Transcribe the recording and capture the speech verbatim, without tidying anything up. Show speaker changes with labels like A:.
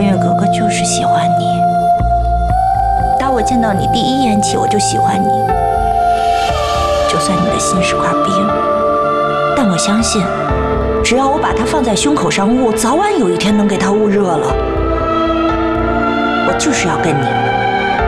A: 月哥哥就是喜欢你。打我见到你第一眼起，我就喜欢你。就算你的心是块冰，但我相信，只要我把它放在胸口上捂，早晚有一天能给它捂热了。我就是要跟你。